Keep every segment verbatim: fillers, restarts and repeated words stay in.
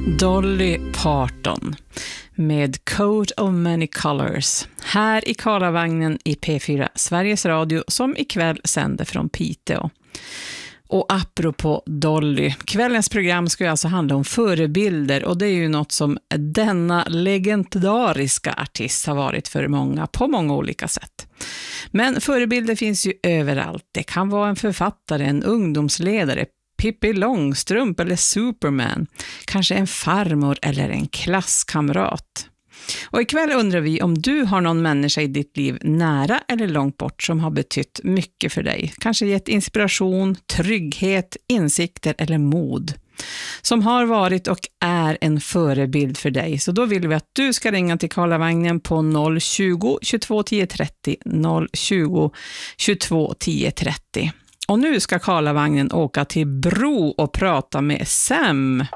Dolly Parton med Coat of Many Colors här i Karlavagnen i P fyra Sveriges Radio som ikväll sänder från Piteå. Och apropå Dolly, kvällens program ska ju alltså handla om förebilder och det är ju något som denna legendariska artist har varit för många på många olika sätt. Men förebilder finns ju överallt. Det kan vara en författare, en ungdomsledare, Pippi Långstrump eller Superman, kanske en farmor eller en klasskamrat. Och ikväll undrar vi om du har någon människa i ditt liv nära eller långt bort som har betytt mycket för dig. Kanske gett inspiration, trygghet, insikter eller mod. Som har varit och är en förebild för dig. Så då vill vi att du ska ringa till Karlavagnen på noll tjugo, tjugotvå tio trettio, noll tjugo, tjugotvå tio trettio. Och nu ska Karlavagnen åka till Bro och prata med Sam.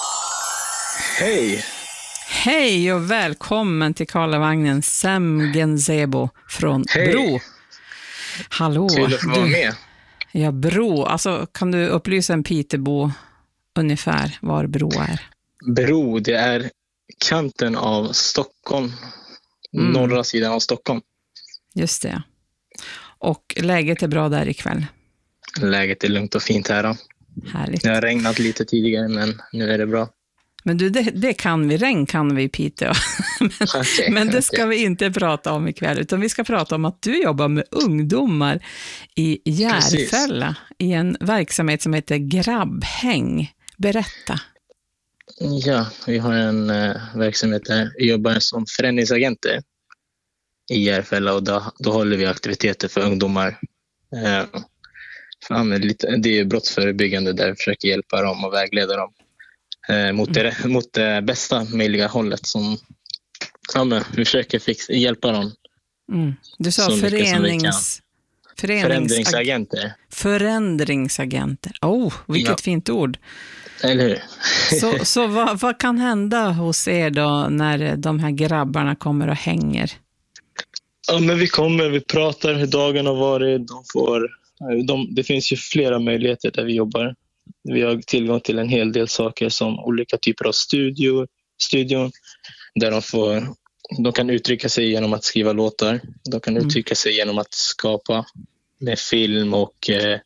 Hej! Hej och välkommen till Karlavagnen, Sam Genzebo från Hej. Bro. Hallå. Kul att få vara med. Ja, Bro. Alltså, kan du upplysa en Pitebo ungefär var Bro är? Bro, det är kanten av Stockholm. Mm. Norra sidan av Stockholm. Just det. Och läget är bra där ikväll? Läget är lugnt och fint här då. Härligt. Det har regnat lite tidigare men nu är det bra. Men du, det, det kan vi, regn kan vi i Piteå. men, okay, men det ska okay. vi inte prata om ikväll, utan vi ska prata om att du jobbar med ungdomar i Järfälla. Precis. I en verksamhet som heter Grabbhäng. Berätta. Ja, vi har en uh, verksamhet där vi jobbar som förändringsagenter i Järfälla och då, då håller vi aktiviteter för ungdomar. Uh, för, lite, det är brottsförebyggande där vi försöker hjälpa dem och vägleda dem. Mot det, mm. mot det bästa möjliga hållet som ja, men, vi försöker fixa, hjälpa dem. Mm. Du sa förenings, förenings, förändringsagenter. Förändringsagenter. Oh, vilket ja. fint ord. Eller hur? så så vad, vad kan hända hos er då när de här grabbarna kommer och hänger? Ja, men vi kommer, vi pratar hur dagen har varit. De får, de, det finns ju flera möjligheter där vi jobbar. Vi har tillgång till en hel del saker som olika typer av studio, studion där de, får, de kan uttrycka sig genom att skriva låtar. De kan mm. uttrycka sig genom att skapa med film och eh,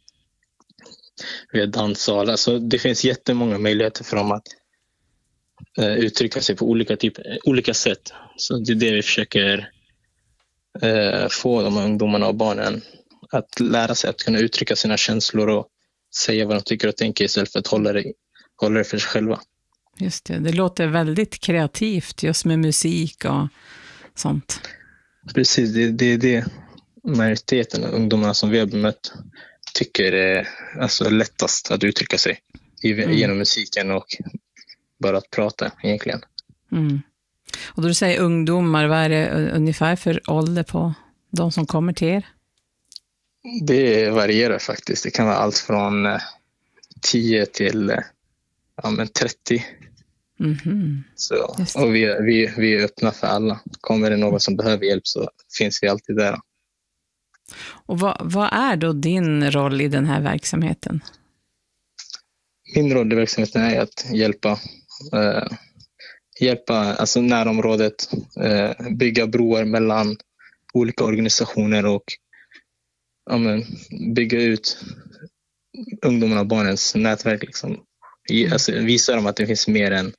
med danssal. Alltså, det finns jättemånga möjligheter för dem att eh, uttrycka sig på olika, typer, olika sätt. Så det är det vi försöker eh, få de ungdomarna och barnen att lära sig att kunna uttrycka sina känslor och säga vad de tycker och tänker istället för att hålla det, hålla det för sig själva. Just det, det låter väldigt kreativt just med musik och sånt. Precis, det är det, det majoriteten av ungdomarna som vi har bemött tycker är alltså lättast att uttrycka sig mm. genom musiken och bara att prata egentligen. Mm. Och då du säger ungdomar, vad är det ungefär för ålder på de som kommer till er? Det varierar faktiskt. Det kan vara allt från tio till ja, men trettio. Mm-hmm. Så, och vi, vi, vi är öppna för alla. Kommer det någon som behöver hjälp så finns vi alltid där. Och vad, vad är då din roll i den här verksamheten? Min roll i verksamheten är att hjälpa, eh, hjälpa alltså närområdet, eh, bygga broar mellan olika organisationer och ja, men, bygga ut ungdomarna och barnens nätverk. Liksom. Mm. Alltså, visa dem att det finns mer än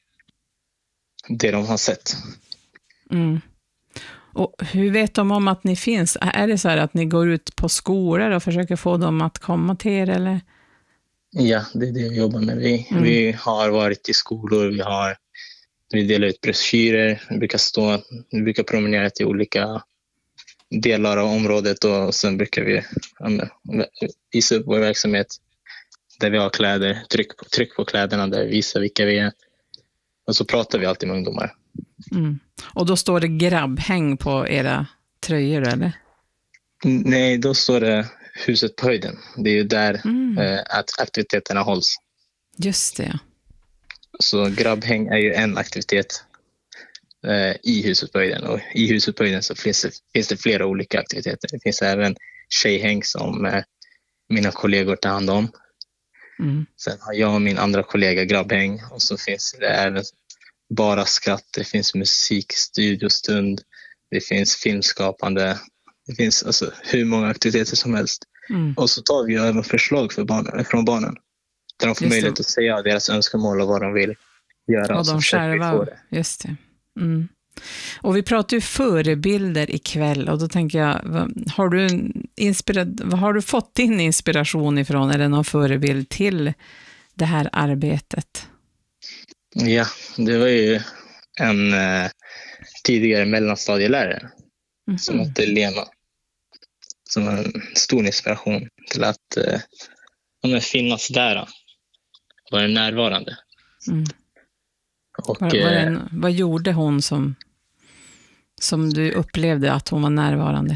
det de har sett. Mm. Och hur vet de om att ni finns? Är det så här att ni går ut på skolor och försöker få dem att komma till er? Eller? Ja, det är det vi jobbar med. Vi, mm. vi har varit i skolor, vi, har, vi delar ut broschyrer, vi brukar, stå, vi brukar promenera till olika delar av området och sen brukar vi ja, visa upp vår verksamhet där vi har kläder, tryck på, tryck på kläderna där vi visar vilka vi är och så pratar vi alltid med ungdomar. Mm. Och då står det grabbhäng på era tröjor eller? Nej, då står det huset på höjden. Det är ju där mm. eh, att aktiviteterna hålls. Just det. Så grabbhäng är ju en aktivitet eh, i huset på höjden och i huset på höjden så finns det, finns det flera olika aktiviteter. Det finns även tjejhäng som eh, mina kollegor tar hand om. Mm. Sen har jag och min andra kollega grabbhäng, och så finns det även bara skratt, det finns musik, studiostund, det finns filmskapande, det finns alltså hur många aktiviteter som helst. Mm. Och så tar vi även förslag för barnen, från barnen, där de får Just möjlighet det. att säga deras önskemål och vad de vill göra. Vad så de försöker vi få själva, det. just det. Mm. Och vi pratar ju förebilder ikväll, och då tänker jag, vad- har du, en inspira- vad har du fått din inspiration ifrån, eller någon förebild till det här arbetet? Ja, det var ju en eh, tidigare mellanstadielärare som Mhm. hette Lena, som var en stor inspiration till att eh, ja, men finnas där, vara närvarande. Mm. Och Vad, vad, eh, den, vad gjorde hon som, som du upplevde att hon var närvarande?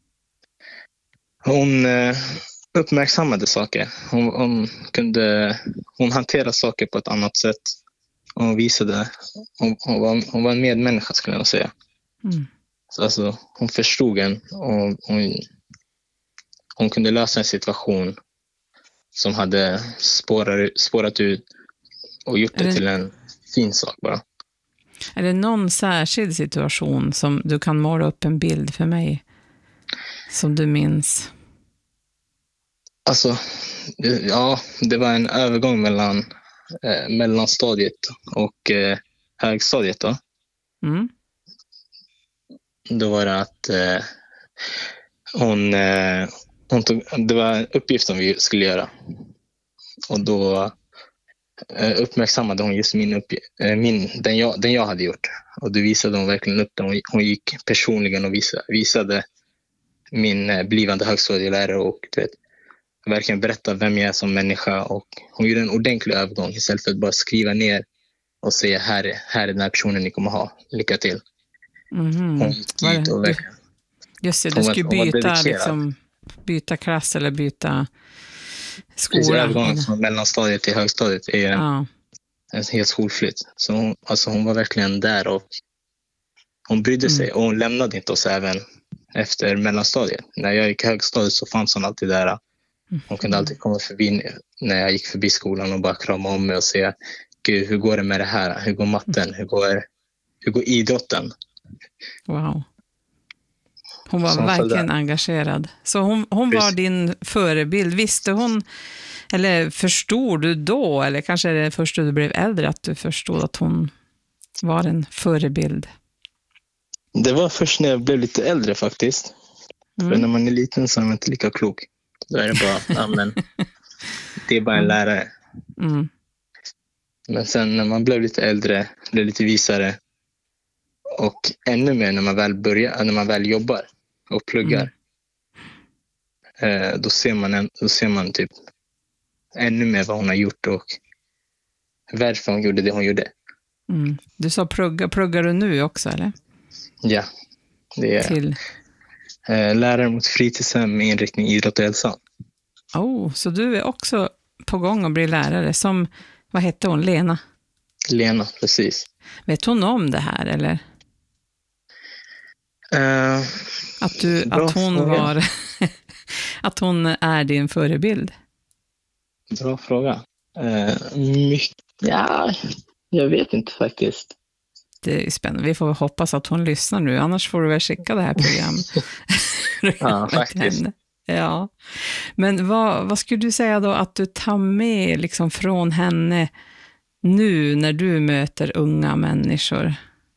hon eh, uppmärksammade saker. Hon, hon kunde hon hanterade saker på ett annat sätt. Hon visade, hon, hon, var, hon var en medmänniska, skulle jag säga. Mm. Så alltså, hon förstod en, och hon, hon kunde lösa en situation som hade spårat, spårat ut och gjort Är det det- till en fin sak bara. Är det någon särskild situation som du kan måla upp en bild för mig som du minns? Alltså, det- ja, det var en övergång mellan eh, mellanstadiet och eh, högstadiet då. Mm. Då var det att eh, hon, eh, hon tog, det var en uppgift som vi skulle göra. Och då eh, uppmärksammade hon just min, uppgift, eh, min den, jag, den jag hade gjort. Och då visade hon verkligen upp den. Hon, hon gick personligen och visade, visade min eh, blivande högstadielärare och du vet, verkligen berätta vem jag är som människa. Och hon gjorde en ordentlig övergång istället för att bara skriva ner och säga här, är- här är den här personen ni kommer ha. Lycka till. Mhm. Hon gick Var dit det- och du, verkligen, just det, du hon var- skulle hon var byta, dedikerad. liksom, byta klass eller byta Precis, skola. övergången Eller- från mellanstadiet till högstadiet är en, Ja. en helt skolflytt. Så hon, alltså hon var verkligen där och hon brydde Mm. sig och hon lämnade inte oss även efter mellanstadiet. När jag gick i högstadiet så fanns hon alltid där. Hon kunde alltid komma förbi när jag gick förbi skolan och bara krama om mig och säga Gud, hur går det med det här? Hur går matten? Hur går, hur går idrotten? Wow. Hon var Så hon följde verkligen där. engagerad. Så hon, hon var Precis. din förebild. Visste hon, eller förstod du då, eller kanske är det först då du blev äldre att du förstod att hon var en förebild? Det var först när jag blev lite äldre faktiskt. För Mm. när man är liten så är man inte lika klok. Då är det bara, ja, men, det är bara en lärare. Mm. Men sen när man blev lite äldre, blev lite visare och ännu mer när man väl börjar, när man väl jobbar och pluggar, eh, då ser man en, då ser man typ ännu mer vad hon har gjort och varför hon gjorde det hon gjorde. Mm. Du sa plugga, pluggar du nu också, eller? Ja, det är Till, eh, lärare mot fritidshem med inriktning idrott och hälsa. oh, så du är också på gång att bli lärare, som, vad hette hon, Lena? Lena, precis. Vet hon om det här, eller? Eh, Att, du, Bra att hon fråga. var att hon är din förebild? bra fråga. Eh, mycket, ja, jag vet inte faktiskt. Det är spännande. Vi får hoppas att hon lyssnar nu, annars får du väl skicka det här programmet. Ja, till faktiskt. henne. Ja. Men vad, vad skulle du säga då att du tar med liksom från henne nu när du möter unga människor?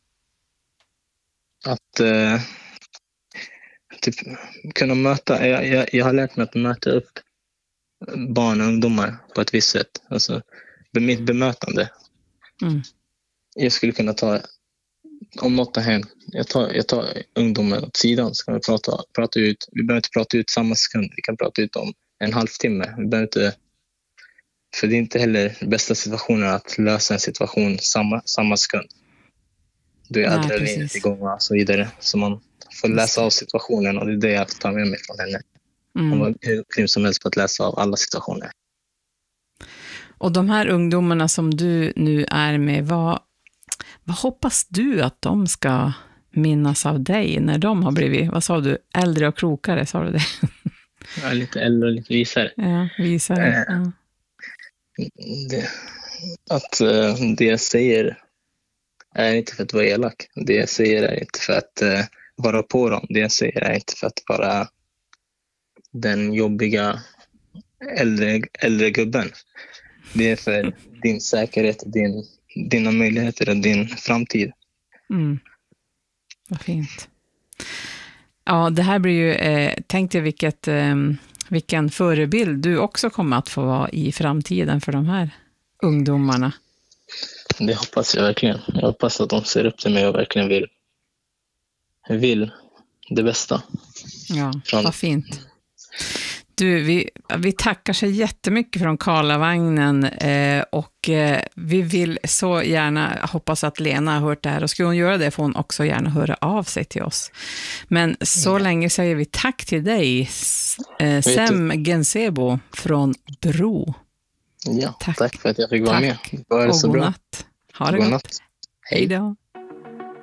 Att eh, typ, kunna möta, jag, jag, jag har lärt mig att möta upp barn och ungdomar på ett visst sätt. Alltså, be- mitt bemötande. Mm. Jag skulle kunna ta, om något har hänt, jag tar, jag tar ungdomen åt sidan, så kan vi prata, prata ut. Vi behöver inte prata ut samma sekund, vi kan prata ut om en halvtimme. Vi behöver inte, för det är inte heller bästa situationen att lösa en situation samma, samma sekund. Då är Nej, adrenalinet precis. igång och så vidare. Så man får Just läsa det. av situationen och det är det jag tar med mig från henne. Hon Mm. var hur grym som helst på att läsa av alla situationer. Och de här ungdomarna som du nu är med, vad, vad hoppas du att de ska minnas av dig när de har blivit, vad sa du, äldre och klokare, sa du det? Jag är lite äldre och lite visare. Ja, visare. Eh. Ja. Det, att uh, det jag säger är inte för att vara elak. Det jag säger är inte för att uh, vara på dem. Det jag säger är inte för att vara den jobbiga äldre, äldre gubben. Det är för din säkerhet, din, dina möjligheter och din framtid. Mm. Vad fint. Ja, det här blir ju, eh, tänk dig vilket, eh, vilken förebild du också kommer att få vara i framtiden för de här ungdomarna. Det hoppas jag verkligen. Jag hoppas att de ser upp till mig och verkligen vill, vill det bästa. Ja, Från... vad fint. Du, vi, vi tackar så jättemycket från Karlavagnen eh, och eh, vi vill så gärna, hoppas att Lena har hört det här, och skulle hon göra det får hon också gärna höra av sig till oss. Men så mm. länge säger vi tack till dig, eh, Sem Gensebo från Bro. Ja, tack. tack för att jag fick vara tack. med. Det var och så god bra. Natt. Ha det god gott. Natt. Hej då.